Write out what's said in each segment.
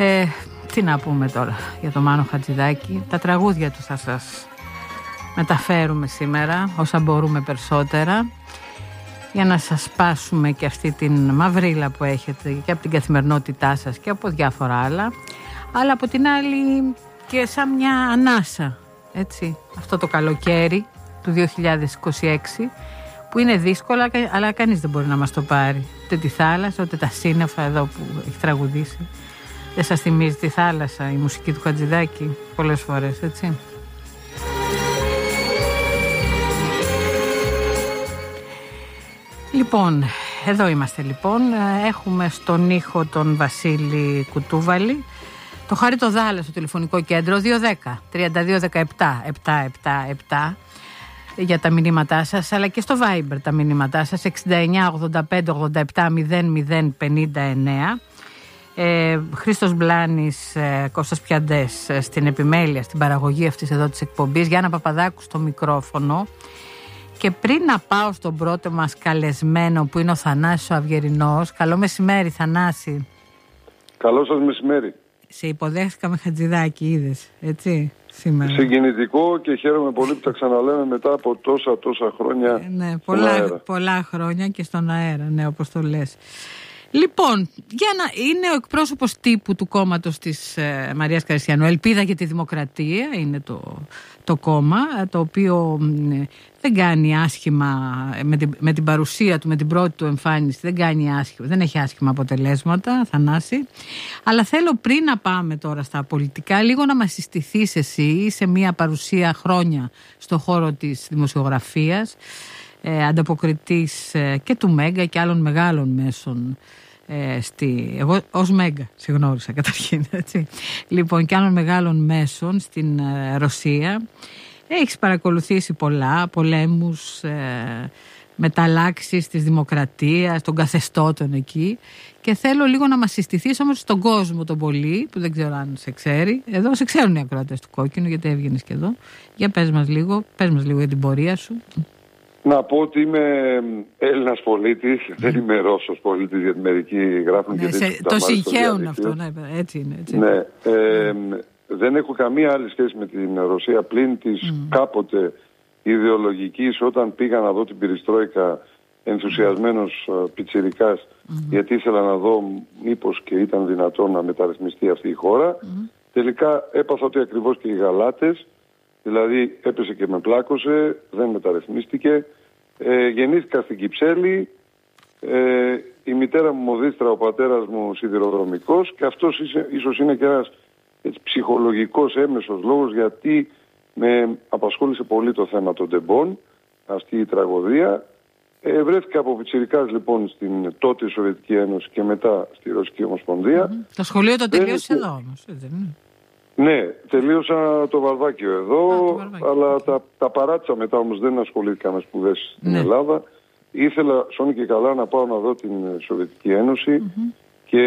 Τι να πούμε τώρα για τον Μάνο Χατζηδάκη. Τα τραγούδια του θα σας μεταφέρουμε σήμερα, όσα μπορούμε περισσότερα, για να σας σπάσουμε και αυτή την μαυρίλα που έχετε και από την καθημερινότητά σας και από διάφορα άλλα, αλλά από την άλλη και σαν μια ανάσα, έτσι, αυτό το καλοκαίρι του 2026 που είναι δύσκολα, αλλά κανείς δεν μπορεί να μας το πάρει, ούτε τη θάλασσα ούτε τα σύννεφα εδώ που έχει τραγουδήσει. Δεν σας θυμίζει τη θάλασσα η μουσική του Χατζηδάκη πολλές φορές, έτσι? Λοιπόν, εδώ είμαστε λοιπόν. Έχουμε στον ήχο τον Βασίλη Κουτούβαλη, το Χάρη το Δάλα στο τηλεφωνικό κέντρο 210-3217-777 για τα μηνύματά σας, αλλά και στο Viber τα μηνύματά σας 69-85-87-00-59. Χρήστος Μπλάνης, Κώστας Πιαντές στην επιμέλεια, στην παραγωγή αυτής εδώ της εκπομπής, Γιάννα Παπαδάκου στο μικρόφωνο. Και πριν να πάω στον πρώτο μας καλεσμένο που είναι ο Θανάσης ο Αυγερινός. Καλό μεσημέρι, Θανάση. Καλό σας μεσημέρι. Σε υποδέχτηκα με Χατζηδάκη, είδες, έτσι, σήμερα. Συγκινητικό και χαίρομαι πολύ που τα ξαναλέμε μετά από τόσα χρόνια. Ναι, πολλά χρόνια και στον αέρα, ναι, όπως το λες. Λοιπόν, είναι ο εκπρόσωπος τύπου του κόμματος της Μαρίας Καριστιανού. Ελπίδα για τη Δημοκρατία είναι το κόμμα, το οποίο δεν κάνει άσχημα με την παρουσία του, με την πρώτη του εμφάνιση, δεν έχει άσχημα αποτελέσματα, Θανάση. Αλλά θέλω πριν να πάμε τώρα στα πολιτικά, λίγο να μας συστηθείς εσύ σε μια παρουσία χρόνια στο χώρο της δημοσιογραφίας, ανταποκριτής και του Μέγκα και άλλων μεγάλων μέσων. Εγώ ως Μέγκα συγνώρισα καταρχήν, έτσι. Λοιπόν, και άλλων μεγάλων μέσων στην Ρωσία. Έχεις παρακολουθήσει πολλά πολέμους, μεταλλάξεις της δημοκρατίας, των καθεστώτων εκεί, και θέλω λίγο να μας συστηθείς όμως στον κόσμο τον πολύ, που δεν ξέρω αν σε ξέρει. Εδώ σε ξέρουν οι ακροατές του Κόκκινου, γιατί έβγαινες και εδώ. Για πες μας λίγο για την πορεία σου. Να πω ότι είμαι Έλληνας πολίτης, δεν είμαι Ρώσος πολίτης, γιατί μερικοί γράφουν και το συγχαίουν αυτό, ναι, έτσι είναι. Έτσι. Ναι, δεν έχω καμία άλλη σχέση με την Ρωσία πλην της κάποτε ιδεολογικής, όταν πήγα να δω την Περιστρόικα ενθουσιασμένος πιτσιρικάς, γιατί ήθελα να δω μήπως και ήταν δυνατόν να μεταρρυθμιστεί αυτή η χώρα. Τελικά έπαθα ότι ακριβώς και οι γαλάτες, δηλαδή έπεσε και με πλάκωσε, δεν μεταρρυθμίστηκε. Γεννήθηκα στην Κυψέλη, η μητέρα μου μοδίστρα, ο πατέρας μου σιδηροδρομικός, και αυτός ίσως είναι και ένας ψυχολογικός έμεσος λόγος γιατί με απασχόλησε πολύ το θέμα των τεμπών, αυτή η τραγωδία. Βρέθηκα από πιτσιρικάς λοιπόν στην τότε Σοβιετική Ένωση και μετά στη Ρωσική Ομοσπονδία. Το σχολείο το τελείωσες εδώ όμως, δεν είναι? Ναι, τελείωσα το Βαρδάκιο εδώ, αλλά τα παράτησα μετά, όμως δεν ασχολήθηκα με σπουδές στην Ελλάδα. Ήθελα σώνει και καλά να πάω να δω την Σοβιετική Ένωση και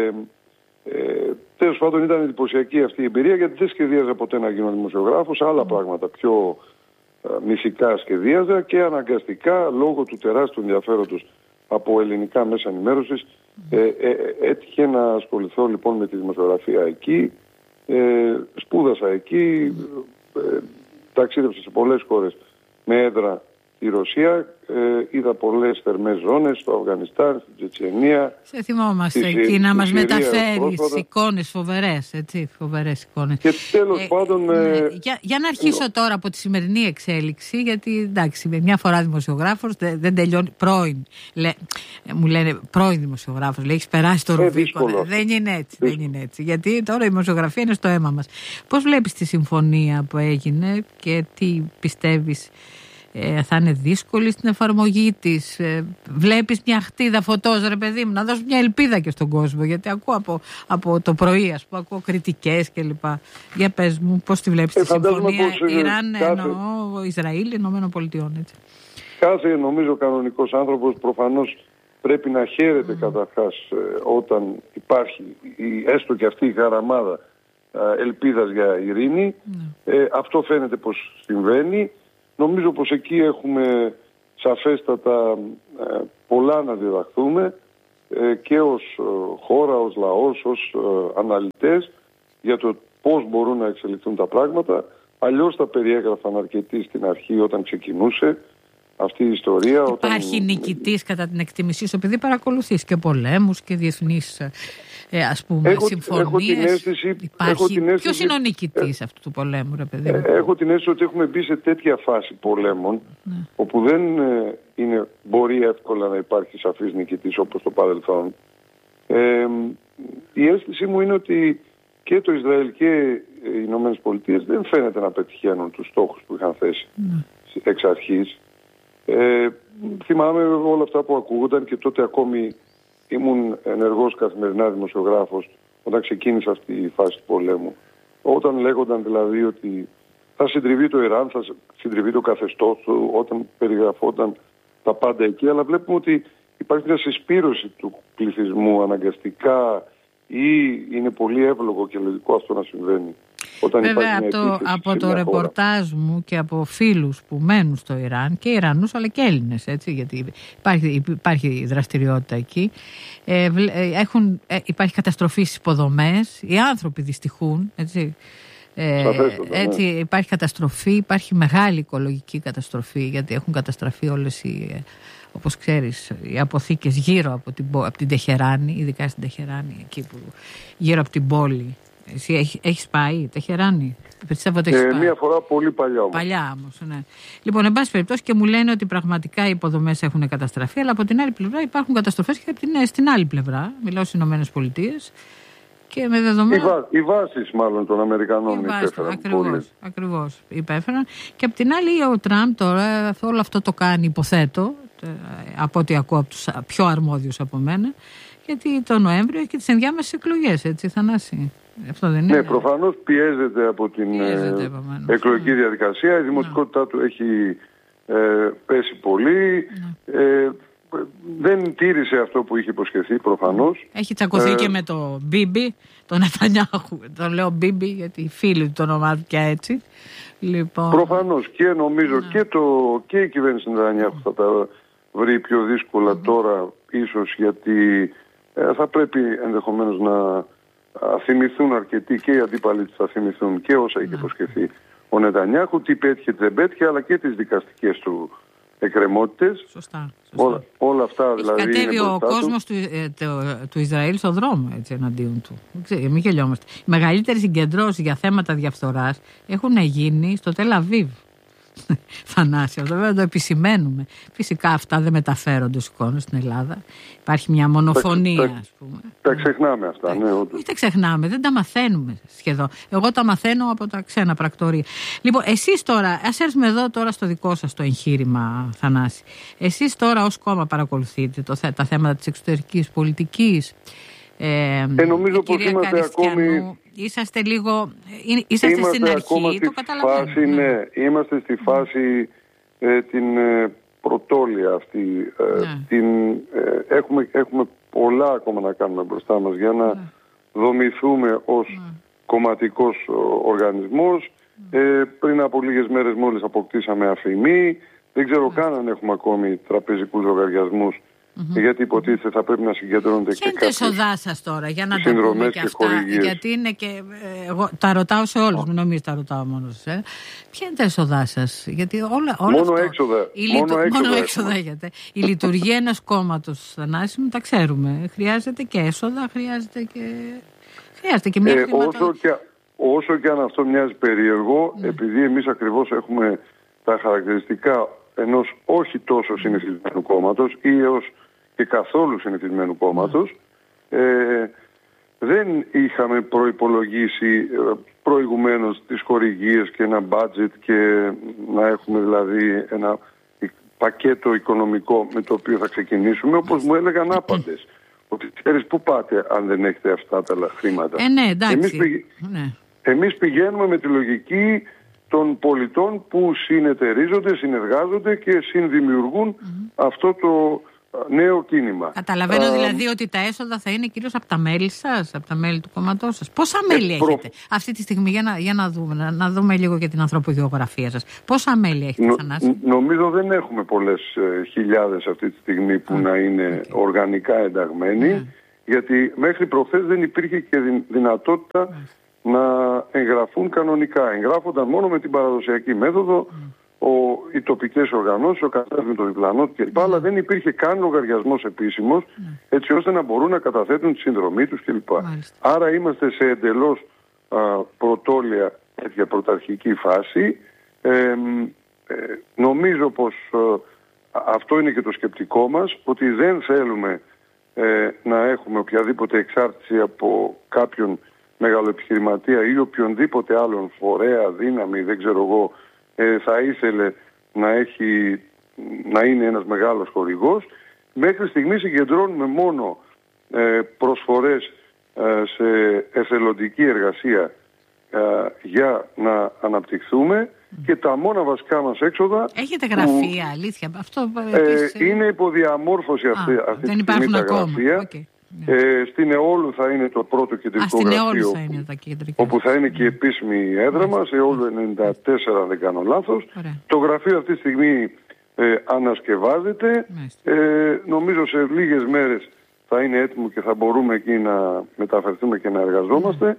τέλος πάντων ήταν εντυπωσιακή αυτή η εμπειρία, γιατί δεν σχεδίαζα ποτέ να γίνω δημοσιογράφος, άλλα πράγματα πιο μυθικά σχεδίαζα, και αναγκαστικά λόγω του τεράστιου ενδιαφέροντος από ελληνικά μέσα ενημέρωσης έτυχε να ασχοληθώ λοιπόν με τη δημοσιογραφία εκεί. Σπούδασα εκεί, ταξίδευσα σε πολλές χώρες με έδρα η Ρωσία, είδα πολλές θερμές ζώνες στο Αφγανιστάν, στην Τσετσενία. Σε θυμόμαστε εκεί να μας μεταφέρεις εικόνες φοβερές, έτσι, φοβερές εικόνες. Και τέλος πάντων... Για να αρχίσω τώρα από τη σημερινή εξέλιξη, γιατί εντάξει, με μια φορά δημοσιογράφος δεν τελειώνει, μου λένε πρώην δημοσιογράφος, λέει, έχεις περάσει το Ρουβίκο. Δεν είναι έτσι, γιατί τώρα η δημοσιογραφία είναι στο αίμα μας. Πώς βλέπεις τη συμφωνία που έγινε και τι πιστεύεις θα είναι δύσκολη στην εφαρμογή της? Βλέπεις μια χτίδα φωτός, ρε παιδί μου, να δώσει μια ελπίδα και στον κόσμο, γιατί ακούω από το πρωί, ας πούμε, ακούω κριτικές κλπ. Για πες μου, πώς τη βλέπεις τη συμφωνία Ιράν, Ισραήλ, Ηνωμένων Πολιτειών, έτσι? Κάθε, νομίζω, κανονικός άνθρωπος προφανώς πρέπει να χαίρεται καταρχάς όταν υπάρχει έστω και αυτή η χαραμάδα ελπίδας για ειρήνη. Αυτό φαίνεται πως συμβαίνει. Νομίζω πως εκεί έχουμε σαφέστατα πολλά να διδαχθούμε. και ως χώρα, ως λαός, ως αναλυτές για το πώς μπορούν να εξελιχθούν τα πράγματα. Αλλιώς τα περιέγραφαν αρκετοί στην αρχή όταν ξεκινούσε αυτή η ιστορία. Υπάρχει νικητής κατά την εκτίμησή σου, επειδή παρακολουθείς και πολέμους και διεθνείς συμφωνίες. Ποιος είναι ο νικητής αυτού του πολέμου, ρε παιδί? Έχω την αίσθηση ότι έχουμε μπει σε τέτοια φάση πολέμων, όπου δεν μπορεί εύκολα να υπάρχει σαφής νικητής όπως το παρελθόν. Η αίσθησή μου είναι ότι και το Ισραήλ και οι Ηνωμένες Πολιτείες δεν φαίνεται να πετυχαίνουν τους στόχους που είχαν θέσει εξ αρχής. Θυμάμαι όλα αυτά που ακούγονταν και τότε ακόμη ήμουν ενεργός καθημερινά δημοσιογράφος όταν ξεκίνησε αυτή η φάση του πολέμου. Όταν λέγονταν δηλαδή ότι θα συντριβεί το Ιράν, θα συντριβεί το καθεστώς του, όταν περιγραφόταν τα πάντα εκεί, αλλά βλέπουμε ότι υπάρχει μια συσπήρωση του πληθυσμού αναγκαστικά ή είναι πολύ εύλογο και λογικό αυτό να συμβαίνει. Βέβαια από το ρεπορτάζ μου και από φίλους που μένουν στο Ιράν και Ιρανούς αλλά και Έλληνες, έτσι, γιατί υπάρχει δραστηριότητα εκεί, υπάρχει καταστροφή στις υποδομές, οι άνθρωποι δυστυχούν, έτσι. Έτσι υπάρχει καταστροφή, υπάρχει μεγάλη οικολογική καταστροφή, γιατί έχουν καταστραφεί όλες όπως ξέρεις, οι αποθήκες γύρω από την Τεχεράνη, ειδικά στην Τεχεράνη, εκεί που γύρω από την πόλη. Εσύ έχεις πάει Τεχεράνη? Πιστεύω ότι έχεις πάει. Μία φορά πολύ παλιά όμως. Παλιά όμως, ναι. Λοιπόν, εν πάση περιπτώσει, και μου λένε ότι πραγματικά οι υποδομές έχουν καταστραφεί, αλλά από την άλλη πλευρά υπάρχουν καταστροφές και στην άλλη πλευρά. Μιλάω στις Ηνωμένες Πολιτείες. Και με δεδομένα... Οι βάσεις μάλλον των Αμερικανών υπέφεραν. Ακριβώς υπέφεραν. Και απ' την άλλη ο Τραμπ τώρα όλο αυτό το κάνει, υποθέτω, από ό,τι ακούω από τους πιο αρμόδιους από μένα, γιατί το Νοέμβριο έχει και τις ενδιάμεσες εκλογές, έτσι, Θανάση? Αυτό δεν είναι? Ναι, προφανώς πιέζεται από την εκλογική διαδικασία. Η δημοτικότητά του έχει πέσει πολύ. Δεν τήρησε αυτό που είχε υποσχεθεί, προφανώς. Έχει τσακωθεί και με το Μπίμπι, τον Νετανιάχου. Τον λέω Μπίμπι γιατί οι φίλοι του το ονομάζουν και έτσι. Λοιπόν... Προφανώς, και νομίζω και η κυβέρνηση Νετανιάχου θα τα βρει πιο δύσκολα τώρα, ίσως γιατί θα πρέπει ενδεχομένως να θυμηθούν αρκετοί, και οι αντίπαλοι θα θυμηθούν και όσα είχε υποσχεθεί ο Νετανιάχου, τι πέτυχε, τι δεν πέτυχε, αλλά και τις δικαστικές του εκκρεμότητες. Σωστά. Όλα αυτά δηλαδή. Έχει κατέβει ο κόσμος του Ισραήλ στον δρόμο, έτσι, εναντίον του. Μην γελιόμαστε. Οι μεγαλύτερες συγκεντρώσεις για θέματα διαφθοράς έχουν γίνει στο Τελ Αβίβ. Θανάση, αυτό βέβαια το επισημαίνουμε. Φυσικά αυτά δεν μεταφέρονται στους εικόνες στην Ελλάδα. Υπάρχει μια μονοφωνία, ας πούμε. Τα ξεχνάμε αυτά, ναι, όντως. Όχι τα ξεχνάμε, δεν τα μαθαίνουμε σχεδόν. Εγώ τα μαθαίνω από τα ξένα πρακτορία. Λοιπόν, εσείς τώρα, ας έρθουμε εδώ τώρα στο δικό σας το εγχείρημα, Θανάση. Εσείς τώρα ως κόμμα παρακολουθείτε τα θέματα της εξωτερικής πολιτικής. Νομίζω πως είμαστε ακόμη... Είσαστε λίγο... Είσαστε στην αρχή, το καταλαβαίνω. Ναι, είμαστε στη φάση την πρωτόλια αυτή. Έχουμε πολλά ακόμα να κάνουμε μπροστά μας για να δομηθούμε ως κομματικός οργανισμός. Πριν από λίγες μέρες μόλις αποκτήσαμε αφημί. Δεν ξέρω καν αν έχουμε ακόμη τραπεζικούς λογαριασμούς. Γιατί υποτίθεται θα πρέπει να συγκεντρώνονται και κάποιες συνδρομές και έσοδά σας τώρα, για να τα πούμε και αυτά, γιατί είναι και εγώ τα ρωτάω σε όλους, μην νομίζετε τα ρωτάω μόνο σε. Ποια είναι τα έσοδά σας? Γιατί όλα μόνο αυτό, έξοδα. Μόνο έξοδα έχετε. Η λειτουργία ενός κόμματος, Θανάση μου, τα ξέρουμε. Χρειάζεται και έσοδα, χρειάζεται και μια χρηματοδότηση. Όσο και αν αυτό μοιάζει περίεργο, επειδή εμείς ακριβώς έχουμε τα χαρακτηριστικά ενός όχι τόσο συνηθισμένου κόμματος ή έως και καθόλου συνηθισμένου κόμματος, δεν είχαμε προϋπολογίσει προηγουμένως τις χορηγίες και ένα budget και να έχουμε δηλαδή ένα πακέτο οικονομικό με το οποίο θα ξεκινήσουμε, όπως μου έλεγαν άπαντες. Ότι ξέρεις πού πάτε αν δεν έχετε αυτά τα χρήματα. Ναι, εντάξει. Εμείς πηγαίνουμε με τη λογική των πολιτών που συνεταιρίζονται, συνεργάζονται και συνδημιουργούν αυτό το νέο κίνημα. Καταλαβαίνω δηλαδή ότι τα έσοδα θα είναι κυρίως από τα μέλη σας, από τα μέλη του κόμματός σας. Πόσα μέλη έχετε αυτή τη στιγμή, για να δούμε λίγο και την ανθρωπογεωγραφία σας. Πόσα μέλη έχετε, Θανάση? Νομίζω δεν έχουμε πολλές χιλιάδες αυτή τη στιγμή που να είναι οργανικά ενταγμένοι, γιατί μέχρι προχθές δεν υπήρχε και δυνατότητα να εγγραφούν κανονικά. Εγγράφονταν μόνο με την παραδοσιακή μέθοδο, οι τοπικές οργανώσεις, ο καθένας με το διπλανό του κλπ. Αλλά δεν υπήρχε καν λογαριασμός επίσημος, έτσι ώστε να μπορούν να καταθέτουν τη συνδρομή τους κλπ. Άρα είμαστε σε εντελώς πρωτόλια τέτοια πρωταρχική φάση. Νομίζω πως αυτό είναι και το σκεπτικό μας, ότι δεν θέλουμε να έχουμε οποιαδήποτε εξάρτηση από κάποιον μεγαλοεπιχειρηματία ή οποιονδήποτε άλλον φορέα, δύναμη, δεν ξέρω εγώ, θα ήθελε να είναι ένας μεγάλος χορηγός. Μέχρι στιγμής συγκεντρώνουμε μόνο προσφορές σε εθελοντική εργασία για να αναπτυχθούμε και τα μόνα βασικά μας έξοδα... Έχετε γραφεία, αλήθεια? Αυτό είναι υποδιαμόρφωση αυτή τη στιγμή τα γραφεία. Στην Εόλου θα είναι το πρώτο κεντρικό γραφείο, όπου θα είναι και η επίσημη έδρα μας, Εόλου 94 αν δεν κάνω λάθος. Το γραφείο αυτή τη στιγμή ανασκευάζεται. Νομίζω σε λίγες μέρες θα είναι έτοιμο και θα μπορούμε εκεί να μεταφερθούμε και να εργαζόμαστε.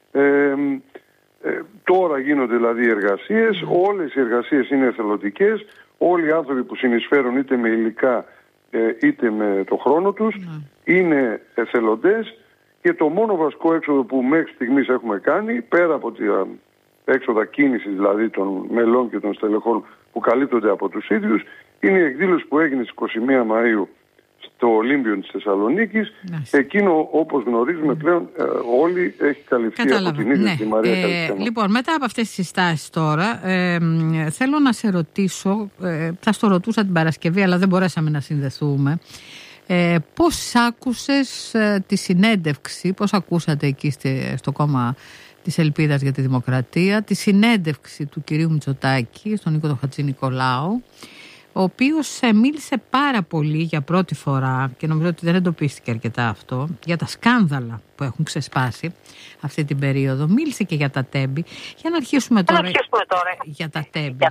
Τώρα γίνονται δηλαδή εργασίες, όλες οι εργασίες είναι εθελοντικές, όλοι οι άνθρωποι που συνεισφέρουν είτε με υλικά είτε με το χρόνο τους είναι εθελοντές και το μόνο βασικό έξοδο που μέχρι στιγμής έχουμε κάνει, πέρα από τα έξοδα κίνησης δηλαδή των μελών και των στελεχών που καλύπτονται από τους ίδιους, είναι η εκδήλωση που έγινε στις 21 Μαΐου στο Ολύμπιον της Θεσσαλονίκης. Εκείνο, όπως γνωρίζουμε πλέον όλοι, έχει καλυφθεί από την ίδια τη Μαρία Καλυφθιανού. Λοιπόν, μετά από αυτές τις συστάσεις τώρα, θέλω να σε ρωτήσω, θα στο ρωτούσα την Παρασκευή αλλά δεν μπορέσαμε να συνδεθούμε, πώς άκουσες τη συνέντευξη, πώς ακούσατε εκεί στο κόμμα της Ελπίδας για τη Δημοκρατία, τη συνέντευξη του κυρίου Μητσοτάκη στον Νίκο Χατζηνικολάου, ο οποίος μίλησε πάρα πολύ για πρώτη φορά και νομίζω ότι δεν εντοπίστηκε αρκετά αυτό, για τα σκάνδαλα που έχουν ξεσπάσει αυτή την περίοδο. Μίλησε και για τα τέμπη. Για να αρχίσουμε τώρα για τα τέμπη.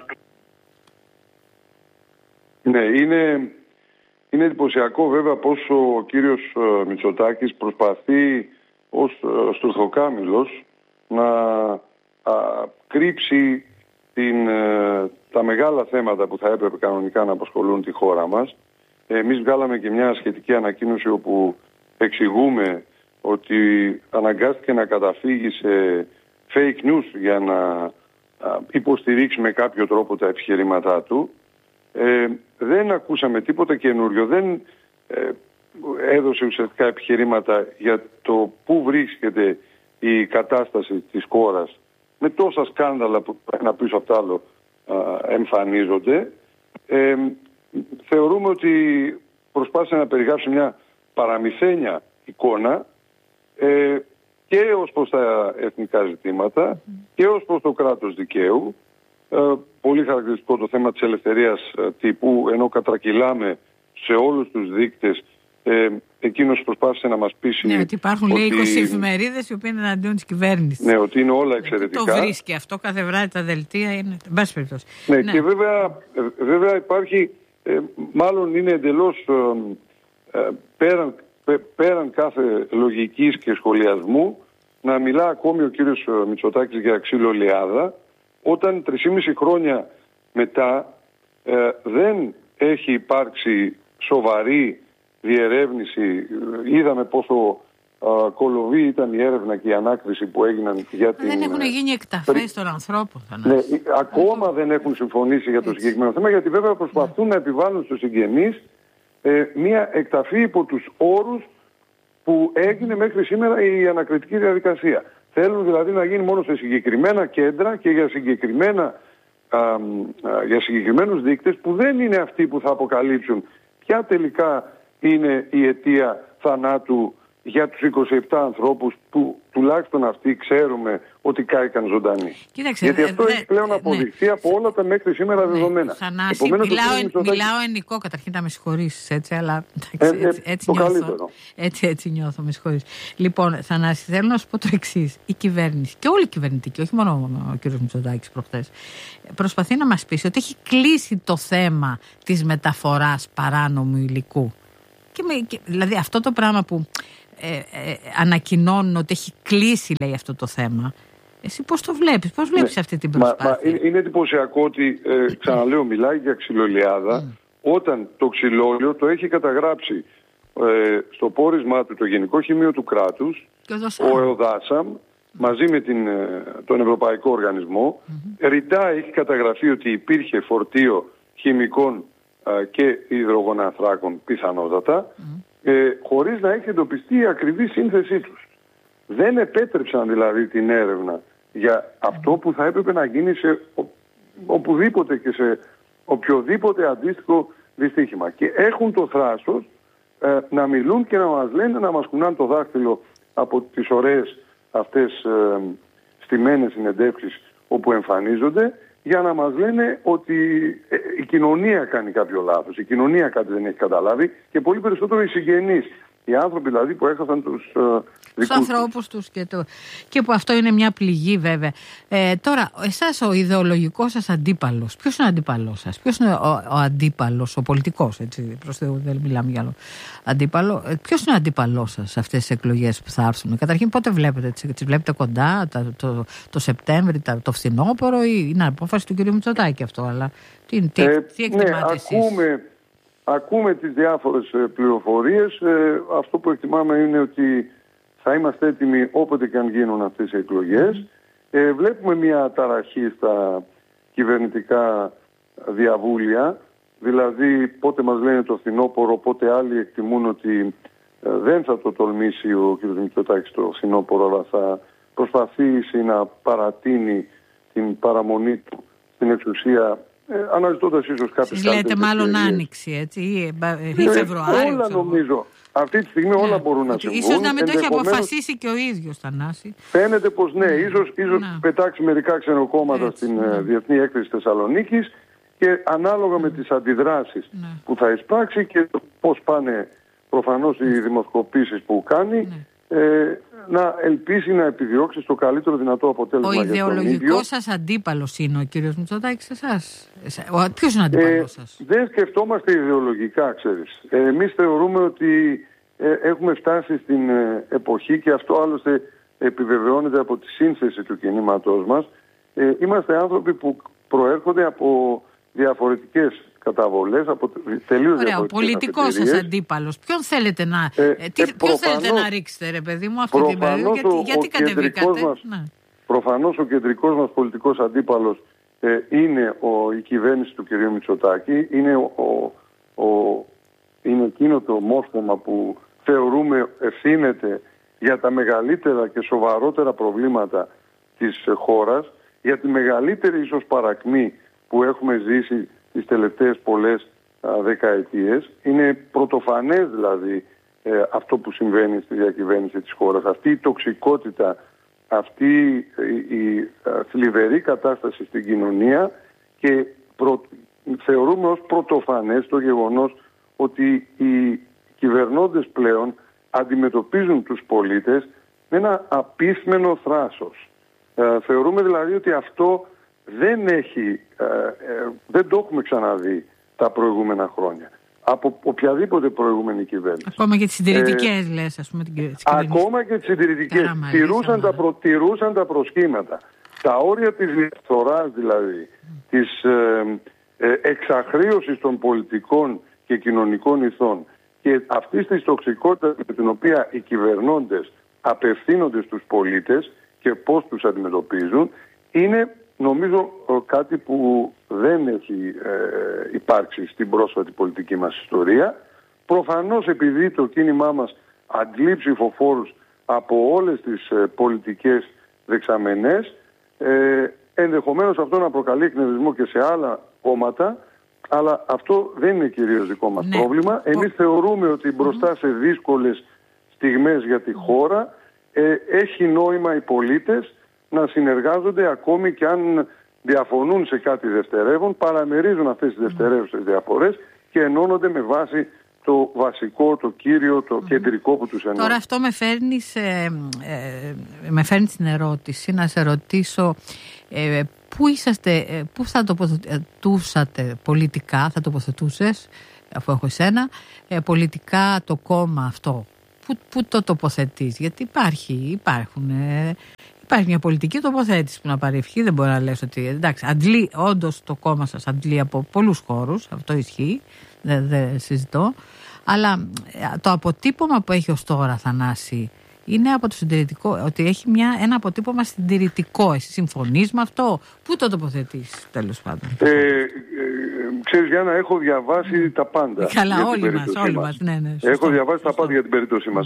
Ναι, είναι εντυπωσιακό βέβαια πόσο ο κύριος Μητσοτάκης προσπαθεί ως στουρθοκάμιλος να κρύψει τα μεγάλα θέματα που θα έπρεπε κανονικά να απασχολούν τη χώρα μας. Εμείς βγάλαμε και μια σχετική ανακοίνωση όπου εξηγούμε ότι αναγκάστηκε να καταφύγει σε fake news για να υποστηρίξει με κάποιο τρόπο τα επιχειρήματά του. Δεν ακούσαμε τίποτα καινούριο, δεν έδωσε ουσιαστικά επιχειρήματα για το πού βρίσκεται η κατάσταση της χώρας με τόσα σκάνδαλα που ένα πίσω από το άλλο εμφανίζονται. Θεωρούμε ότι προσπάθησε να περιγράψει μια παραμυθένια εικόνα και ως προς τα εθνικά ζητήματα και ως προς το κράτος δικαίου. Πολύ χαρακτηριστικό το θέμα της ελευθερίας τύπου, ενώ κατρακυλάμε σε όλους τους δείκτες. Εκείνος προσπάθησε να μας πείσει. Ναι, ότι υπάρχουν λέει 20 εφημερίδες οι οποίες είναι εναντίον της κυβέρνησης. Ναι, ότι είναι όλα εξαιρετικά. Το βρίσκει αυτό, κάθε βράδυ τα δελτία είναι. Μπας περιπτώσει. Ναι, και βέβαια υπάρχει, μάλλον είναι εντελώς πέραν κάθε λογικής και σχολιασμού να μιλά ακόμη ο κύριος Μητσοτάκης για ξύλο λιάδα, όταν 3,5 χρόνια μετά δεν έχει υπάρξει σοβαρή διερεύνηση. Είδαμε πόσο κολοβή ήταν η έρευνα και η ανάκριση που έγιναν για την... Δεν έχουν γίνει εκταφές των ανθρώπων. Ναι, ακόμα δεν έχουν συμφωνήσει για το συγκεκριμένο θέμα, γιατί βέβαια προσπαθούν να επιβάλλουν στους συγγενείς μία εκταφή υπό τους όρους που έγινε μέχρι σήμερα η ανακριτική διαδικασία. Θέλουν δηλαδή να γίνει μόνο σε συγκεκριμένα κέντρα και για συγκεκριμένους δείκτες που δεν είναι αυτοί που θα αποκαλύψουν ποια τελικά είναι η αιτία θανάτου για τους 27 ανθρώπους που τουλάχιστον αυτοί ξέρουμε ότι κάηκαν ζωντανοί. Κοίταξε, γιατί αυτό έχει πλέον αποδειχθεί από όλα τα μέχρι σήμερα δεδομένα. Θανάση, μιλάω ενικό, καταρχήν να με συγχωρήσεις, έτσι, αλλά έτσι νιώθω, με συγχωρείς. Λοιπόν, Θανάση, θέλω να σου πω το εξής. Η κυβέρνηση και όλοι οι κυβερνητικοί, όχι μόνο ο κ. Μητσοτάκης προχθές, προσπαθεί να μας πείσει ότι έχει κλείσει το θέμα της μεταφοράς παράνομου υλικού. Δηλαδή αυτό το πράγμα που ανακοινώνουν ότι έχει κλείσει, λέει, αυτό το θέμα. Εσύ πώς το βλέπεις, πώς βλέπεις αυτή την προσπάθεια? Είναι εντυπωσιακό ότι, ξαναλέω, μιλάει για ξυλολιάδα όταν το ξυλόλιο το έχει καταγράψει στο πόρισμά του το Γενικό Χημείο του Κράτους, ο ΕΟΔΑΣΑΜ, μαζί με τον Ευρωπαϊκό Οργανισμό. Ρητά έχει καταγραφεί ότι υπήρχε φορτίο χημικών και υδρογοναθράκων πιθανότατα, χωρίς να έχει εντοπιστεί η ακριβή σύνθεσή τους. Δεν επέτρεψαν δηλαδή την έρευνα για αυτό που θα έπρεπε να γίνει σε οπουδήποτε και σε οποιοδήποτε αντίστοιχο δυστύχημα. Και έχουν το θράσος να μιλούν και να μας λένε, να μας κουνάνε το δάχτυλο από τις ωραίες αυτές στημένες συνεντεύξεις όπου εμφανίζονται, για να μας λένε ότι η κοινωνία κάνει κάποιο λάθος, η κοινωνία κάτι δεν έχει καταλάβει, και πολύ περισσότερο οι συγγενείς. Οι άνθρωποι δηλαδή που έχασαν τους ανθρώπους τους και που αυτό είναι μια πληγή βέβαια. Τώρα, εσάς ο ιδεολογικός σας αντίπαλος, ποιος είναι ο αντίπαλος σας? Ποιος είναι ο αντίπαλος, ο πολιτικός, έτσι, προς Θεού, δεν μιλάμε για άλλο αντίπαλο. Ποιος είναι ο αντίπαλός σας σε αυτές τις εκλογές που θα έρθουν? Καταρχήν, πότε βλέπετε, τις βλέπετε κοντά, το Σεπτέμβρη, το φθινόπωρο, ή είναι απόφαση του κ. Μητσοτάκη αυτό? Αλλά τι εκτιμάτε εσείς? Ακούμε τις διάφορες πληροφορίες. Αυτό που εκτιμάμε είναι ότι θα είμαστε έτοιμοι όποτε και αν γίνουν αυτές οι εκλογές. Βλέπουμε μια ταραχή στα κυβερνητικά διαβούλια. Δηλαδή πότε μας λένε το φθινόπωρο, πότε άλλοι εκτιμούν ότι δεν θα το τολμήσει ο κ. Μητσοτάκης το φθινόπωρο, αλλά θα προσπαθήσει να παρατείνει την παραμονή του στην εξουσία, αναζητώντας ίσως κάποιες καλές. Λέτε μάλλον άνοιξη, έτσι, ή Φεβρουάριο. Όλα νομίζω. Αυτή τη στιγμή όλα μπορούν να συμβούν. Ίσως να μην το έχει αποφασίσει και ο ίδιος, Θανάση. Φαίνεται πως ναι, ίσως πετάξει μερικά ξενοκόμματα στην Διεθνή Έκθεση Θεσσαλονίκης, και ανάλογα με τις αντιδράσεις που θα εισπράξει και πώς πάνε προφανώς οι δημοσκοπήσεις που κάνει, να ελπίσει να επιδιώξει στο καλύτερο δυνατό αποτέλεσμα. Ο ιδεολογικός σας αντίπαλος είναι ο κύριος Μητσοτάκης εσάς? Ποιος είναι ο αντίπαλος σας? Δεν σκεφτόμαστε ιδεολογικά, ξέρεις. Εμείς θεωρούμε ότι έχουμε φτάσει στην εποχή, και αυτό άλλωστε επιβεβαιώνεται από τη σύνθεση του κινήματός μας. Είμαστε άνθρωποι που προέρχονται από διαφορετικές καταβολές, από τελείως διαφορετικές. Ο πολιτικός σας αντίπαλος. Ποιον θέλετε να ρίξετε, ρε παιδί μου, αυτή την περίοδο? Γιατί κατεβήκατε? Προφανώς ο κεντρικός μας πολιτικός αντίπαλος είναι η κυβέρνηση του κ. Μητσοτάκη. Είναι εκείνο το μόρφωμα που θεωρούμε ευθύνεται για τα μεγαλύτερα και σοβαρότερα προβλήματα της χώρας, για τη μεγαλύτερη ίσως παρακμή που έχουμε ζήσει τις τελευταίες πολλές δεκαετίες. Είναι πρωτοφανές δηλαδή αυτό που συμβαίνει στη διακυβέρνηση της χώρας. Αυτή η τοξικότητα, αυτή η θλιβερή κατάσταση στην κοινωνία, και θεωρούμε ως πρωτοφανές το γεγονός ότι οι κυβερνώντες πλέον αντιμετωπίζουν τους πολίτες με ένα απίθμενο θράσος. Θεωρούμε δηλαδή ότι αυτό δεν το έχουμε ξαναδεί τα προηγούμενα χρόνια από οποιαδήποτε προηγούμενη κυβέρνηση. Ακόμα και τις συντηρητικές λες, ας πούμε. Ακόμα και τις συντηρητικές τηρούσαν τα προσχήματα. Τα όρια της διαφθοράς δηλαδή, της εξαχρίωσης των πολιτικών και κοινωνικών ηθών, και αυτής της τοξικότητας με την οποία οι κυβερνώντες απευθύνονται στους πολίτες και πώς τους αντιμετωπίζουν, είναι νομίζω κάτι που δεν έχει υπάρξει στην πρόσφατη πολιτική μας ιστορία. Προφανώς επειδή το κίνημά μας αντλεί ψηφοφόρους από όλες τις πολιτικές δεξαμενές, ενδεχομένως αυτό να προκαλεί εκνευρισμό και σε άλλα κόμματα, αλλά αυτό δεν είναι κυρίως δικό μας πρόβλημα. Εμείς θεωρούμε ότι μπροστά σε δύσκολες στιγμές για τη χώρα έχει νόημα οι πολίτες να συνεργάζονται, ακόμη και αν διαφωνούν σε κάτι δευτερεύον, παραμερίζουν αυτές τις δευτερεύουσες διαφορές και ενώνονται με βάση το βασικό, το κύριο, το κεντρικό που τους ενώνει. Τώρα αυτό με φέρνει στην ερώτηση, να σε ρωτήσω πού θα τοποθετούσατε πολιτικά, θα τοποθετούσες, αφού έχω εσένα, πολιτικά το κόμμα αυτό. Πού το τοποθετείς? Γιατί υπάρχει μια πολιτική τοποθέτηση που να παρευχεί. Δεν μπορεί να λες ότι εντάξει, αντλεί, όντως το κόμμα σας αντλεί από πολλούς χώρους, αυτό ισχύει, δεν συζητώ, αλλά το αποτύπωμα που έχει ως τώρα, Θανάση, είναι από το συντηρητικό, ότι έχει ένα αποτύπωμα συντηρητικό. Εσύ συμφωνείς με αυτό? Πού το τοποθετείς, τέλος πάντων? Ξέρεις, Γιάννα, έχω διαβάσει τα πάντα. Καλά, όλοι μας. Ναι, έχω διαβάσει τα πάντα για την περίπτωσή μας.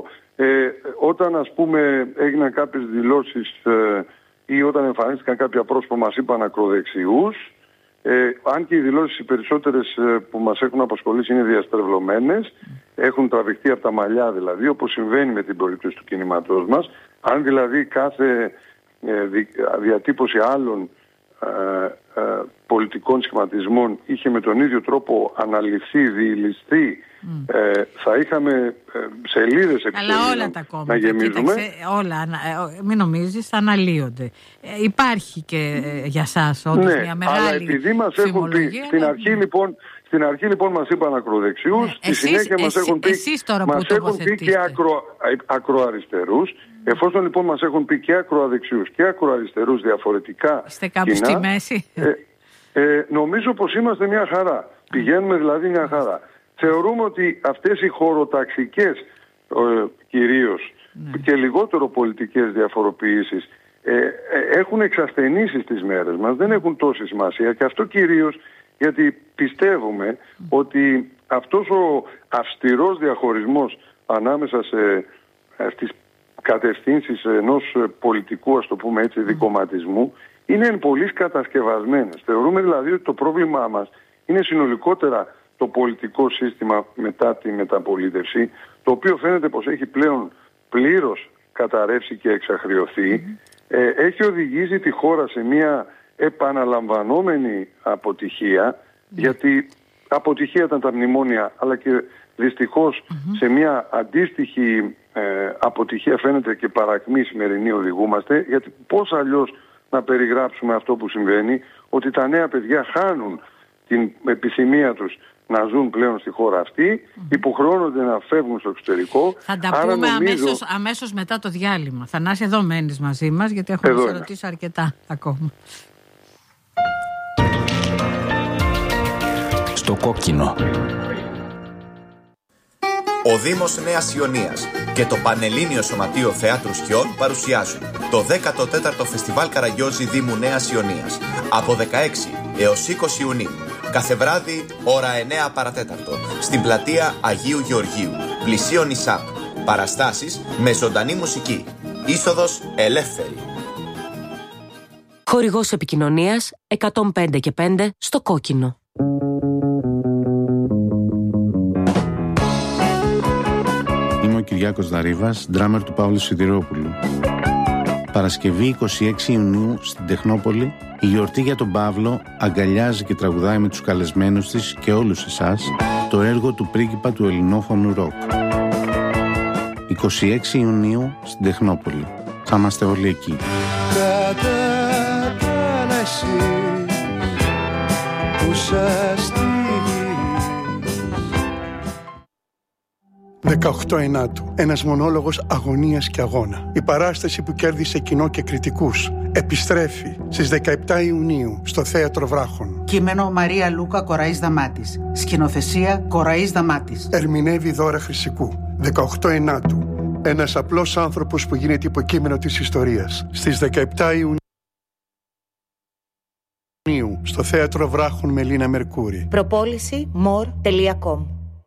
Όταν, ας πούμε, έγιναν κάποιες δηλώσεις ή όταν εμφανίστηκαν κάποια πρόσωπα, μας είπαν ακροδεξιούς, αν και οι δηλώσεις οι περισσότερες που μας έχουν απασχολήσει είναι διαστρεβλωμένες, έχουν τραβηχτεί από τα μαλλιά δηλαδή, όπως συμβαίνει με την περίπτωση του κινήματός μας. Αν δηλαδή κάθε διατύπωση άλλων πολιτικών σχηματισμών είχε με τον ίδιο τρόπο αναλυθεί, διηλιστεί, θα είχαμε σελίδες να γεμίζουμε. Όλα, μην νομίζεις, αναλύονται. Υπάρχει και για σας όντως μια μεγάλη αλλά επειδή μας έχουν πει στην αρχή λοιπόν μας είπαν ακροδεξιούς, στη συνέχεια μας έχουν πει και ακροαριστερούς. Εφόσον λοιπόν μας έχουν πει και ακροαδεξιούς και ακροαριστερούς διαφορετικά, είστε κάπου στη μέση? Νομίζω πως είμαστε μια χαρά. Πηγαίνουμε δηλαδή μια χαρά. Θεωρούμε ότι αυτές οι χωροταξικές κυρίως και λιγότερο πολιτικές διαφοροποιήσεις έχουν εξασθενήσει στις μέρες μας, δεν έχουν τόση σημασία, και αυτό κυρίως γιατί πιστεύουμε ότι αυτός ο αυστηρός διαχωρισμός ανάμεσα στις κατευθύνσεις ενός πολιτικού, ας το πούμε έτσι, δικομματισμού είναι εν πολλοίς κατασκευασμένες. Θεωρούμε δηλαδή ότι το πρόβλημά μας είναι συνολικότερα το πολιτικό σύστημα μετά τη μεταπολίτευση, το οποίο φαίνεται πως έχει πλέον πλήρως καταρρεύσει και εξαχριωθεί. Έχει οδηγήσει τη χώρα σε μια επαναλαμβανόμενη αποτυχία, γιατί αποτυχία ήταν τα μνημόνια, αλλά και δυστυχώς σε μια αντίστοιχη αποτυχία φαίνεται και παρακμή σημερινή οδηγούμαστε, γιατί πώς αλλιώς να περιγράψουμε αυτό που συμβαίνει, ότι τα νέα παιδιά χάνουν την επιθυμία τους να ζουν πλέον στη χώρα αυτή, υποχρεώνονται να φεύγουν στο εξωτερικό. Θα τα πούμε αμέσως μετά το διάλειμμα. Θανάση, εδώ μένεις μαζί μας, γιατί έχω να σε ρωτήσω αρκετά ακόμα. Στο κόκκινο. Ο Δήμος Νέας Ιωνίας και το Πανελλήνιο Σωματείο Θεάτρου Σκιών παρουσιάζουν το 14ο Φεστιβάλ Καραγιόζη Δήμου Νέας Ιωνίας από 16 έως 20 Ιουνίου. Κάθε βράδυ, ώρα 9 παρατέταρτο, στην πλατεία Αγίου Γεωργίου, πλησίον ΙΣΑΠ. Παραστάσεις με ζωντανή μουσική. Είσοδος ελεύθερη. Χορηγός επικοινωνίας 105 και 5 στο κόκκινο. Είμαι ο Κυριάκος Δαρίβας, ντράμερ του Παύλου Σιδηρόπουλου. Παρασκευή 26 Ιουνίου στην Τεχνόπολη, η γιορτή για τον Παύλο αγκαλιάζει και τραγουδάει με τους καλεσμένους της και όλους εσάς το έργο του πρίγκιπα του ελληνόφωνου ροκ. 26 Ιουνίου στην Τεχνόπολη. Θα είμαστε όλοι εκεί. 18 Ενάτου. Ένας μονόλογος αγωνίας και αγώνα. Η παράσταση που κέρδισε κοινό και κριτικούς επιστρέφει στις 17 Ιουνίου στο Θέατρο Βράχων. Κείμενο Μαρία Λούκα Κοραής Δαμάτης. Σκηνοθεσία Κοραής Δαμάτης. Ερμηνεύει Δώρα Χρυσικού. 18 Ενάτου. Ένας απλός άνθρωπος που γίνεται υποκείμενο της ιστορίας. Στις 17 Ιουνίου στο Θέατρο Βράχων με Λίνα Μερκούρη. Προπόληση more.com.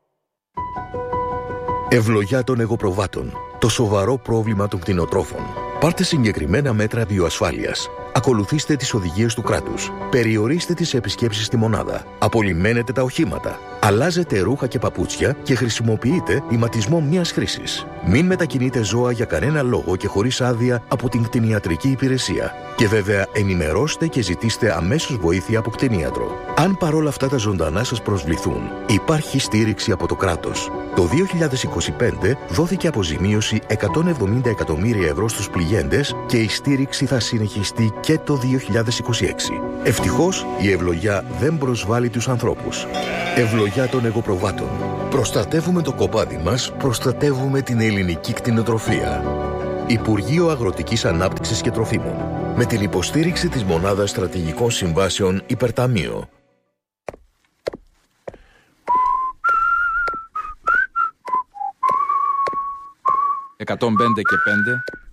Ευλογιά των εγωπροβάτων. Το σοβαρό πρόβλημα των κτηνοτρόφων. Πάρτε συγκεκριμένα μέτρα βιοασφάλειας. Ακολουθήστε τις οδηγίες του κράτους. Περιορίστε τις επισκέψεις στη μονάδα. Απολυμμένετε τα οχήματα. Αλλάζετε ρούχα και παπούτσια και χρησιμοποιείτε ηματισμό μιας χρήσης. Μην μετακινείτε ζώα για κανένα λόγο και χωρίς άδεια από την κτηνιατρική υπηρεσία. Και βέβαια ενημερώστε και ζητήστε αμέσως βοήθεια από κτηνίατρο. Αν παρόλα αυτά τα ζωντανά σας προσβληθούν, υπάρχει στήριξη από το κράτος. Το 2025 δόθηκε αποζημίωση 170 εκατομμύρια ευρώ στους πληγέντες και η στήριξη θα συνεχιστεί και το 2026. Ευτυχώς η ευλογιά δεν προσβάλλει τους ανθρώπους. Ευλογιά των εγωπροβάτων. Προστατεύουμε το κοπάδι μας, προστατεύουμε την ελληνική κτηνοτροφία. Υπουργείο Αγροτικής Ανάπτυξης και Τροφίμων. Με την υποστήριξη της Μονάδας Στρατηγικών Συμβάσεων Υπερταμείο. «105 και 5